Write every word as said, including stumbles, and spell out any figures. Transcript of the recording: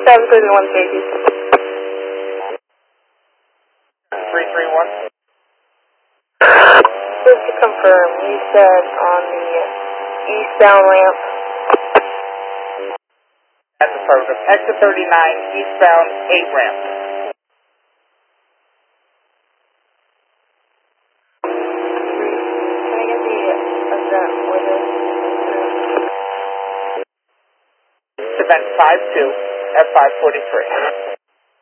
seven three one J G. three three one. Just to confirm, you said on the eastbound ramp. That's affirmative. Exit thirty-nine, eastbound, eight ramp. Can I get the event window? Event five two at five forty-three.